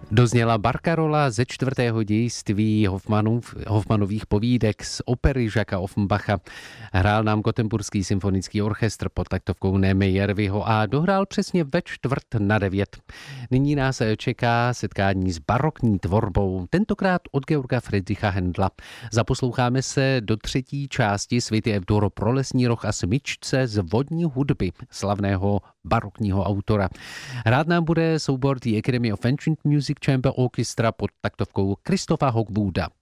Dozněla barkarola ze 4. dějství Hofmanových povídek z opery Žaka Offenbacha. Hrál nám Gotemburský symfonický orchestr pod taktovkou Némy Jerviho a dohrál přesně ve 8:45. Nyní nás čeká setkání s barokní tvorbou, tentokrát od Georga Friedricha Händla. Zaposloucháme se do třetí části Svity Evdoro pro lesní roh a smyčce z vodní hudby slavného barokního autora. Hrát nám bude soubor The Academy of Ancient Music Chamber Orchestra pod taktovkou Christopha Hogwooda.